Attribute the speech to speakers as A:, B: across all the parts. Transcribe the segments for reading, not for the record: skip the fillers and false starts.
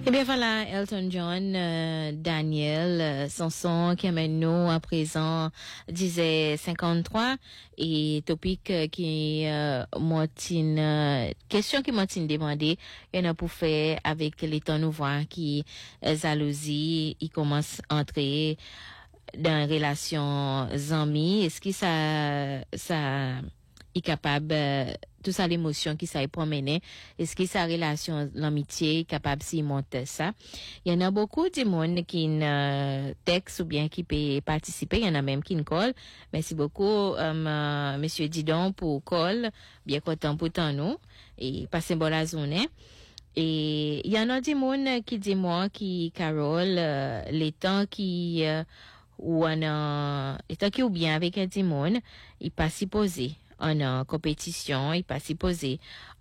A: Eh bien voilà, Elton John, Daniel, Sanson qui amène nous à présent disait 53 et topic qui question qui m'a demandé, il y en a pour faire avec les temps nouveaux qui jalousie, il commence à entrer dans une relation amis. Est-ce que ça est capable tout ça l'émotion qui ça est promené, est-ce que sa relation l'amitié est capable s'y monter ça. Il y en a beaucoup de monde qui texte ou bien qui peut participer, il y en a même qui ne call. Merci beaucoup monsieur Didon pour call, bien content pour tant nous et passer bonne la journée. Et il y en a des monde qui dit moi qui Carole les temps qui ou les temps qui ou bien avec un petit monde, il pas s'y poser en compétition, il pas s'y poser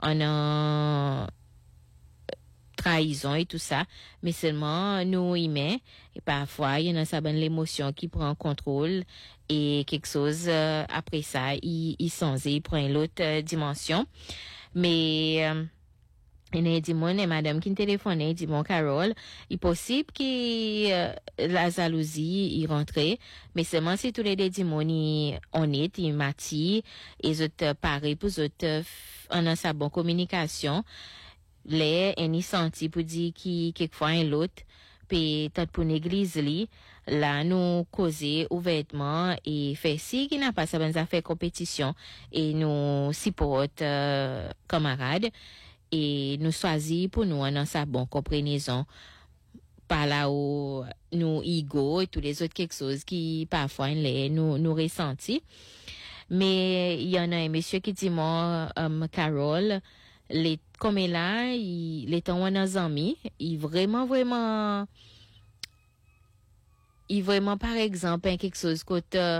A: en trahison et tout ça, mais seulement nous y met et parfois il y en a ça bonne l'émotion qui prend contrôle et quelque chose après ça il s'en prend l'autre dimension. Mais il y a dit mon et madame qui me téléphonait, dit mon Carole, il est possible que la jalousie y rentrait, mais seulement si tous les deux dit mon honnête, il mati, et autres pareil pour autres en a sa bonne communication, les en y senti pour dire qui quelquefois un l'autre puis tant pour l'église li là nous causer ouvertement et faire si qui n'a pas ça ben ça fait compétition et nous support camarades et nous choisir pour nous dans sa bonne compréhension par là où nous ego et tous les autres quelque chose qui parfois nous ressentis. Mais il y en a un monsieur qui dit moi Carole les comme là les temps on a amis il vraiment par exemple quelque chose côté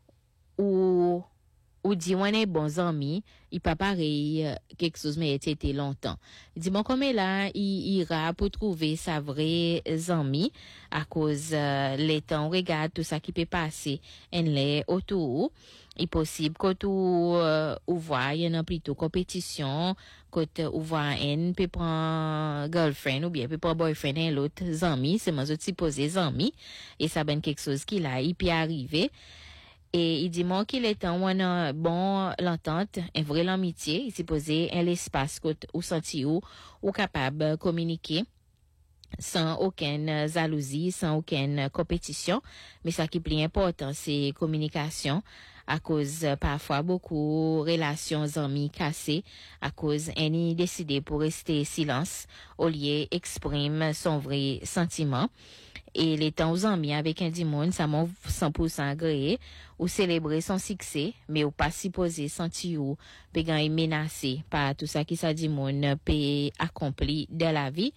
A: ou dit on est bons amis, il pas pareil quelque chose mais été longtemps. Il dit bon comme là il ira pour trouver sa vraie amie à cause les temps regarde tout ça qui peut passer en les autour. Il possible que ou voir il y en a plutôt compétition que ou voir un peut prendre girlfriend ou bien peut prendre boyfriend et l'autre amis, c'est moi aussi poser amis et ça ben quelque chose qui là il peut arriver. Et il dit moi qu'il est temps on a bon l'entente un vrai l'amitié il s'est posé un l'espace ou senti ou capable communiquer sans aucune jalousie sans aucune compétition, mais ça qui est plus important c'est communication à cause parfois beaucoup relations amis cassées à cause un décidé pour rester silence au lieu exprime son vrai sentiment. Et les temps aux amis avec un dimon, ça m'a 100% agréé, ou célébrer son succès, mais ou pas s'y poser, sentir ou, pégan menacé par tout ça qui ça dimon, peut accompli de la vie.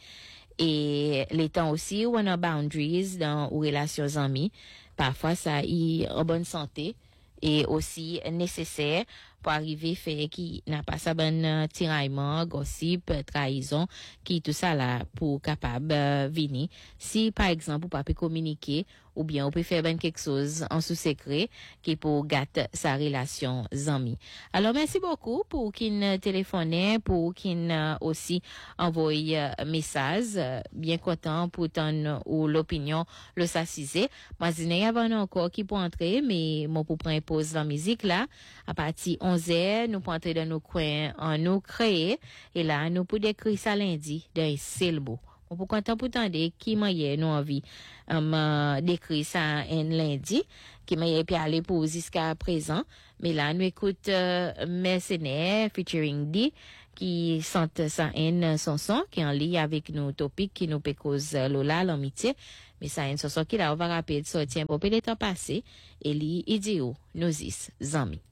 A: Et les temps aussi où on a boundaries dans ou relations amis, parfois ça y en bonne santé, et aussi nécessaire pour arriver faire qui n'a pas ça bon tiraillement, gossip, trahison, qui tout ça là pour capable venir. Si par exemple ou pas peut communiquer ou bien on peut faire ben quelque chose en sous secret qui pour gâter sa relation amis. Alors merci beaucoup pour qui téléphonait, pour qui aussi envoyé message, bien content pour ton ou l'opinion le s'assiser. Moi il y a encore qui pour entrer mais moi pour prendre pause la musique là à partir 11h nous pour entrer dans nos coins en nous créer et là nous pour décrire ça lundi dans Selbo. On pour content pour tendre qui m'aille nous envie d'écrire ça un lundi qui m'aille puis aller pour jusqu'à présent mais là nous écoute Mercenaire featuring D qui sente ça en chanson qui en lien avec nos topics qui nous peut cause Lola l'amitié mais ça une chanson qui là on va rappeler sortir pour le temps passé et li idio nous is amis.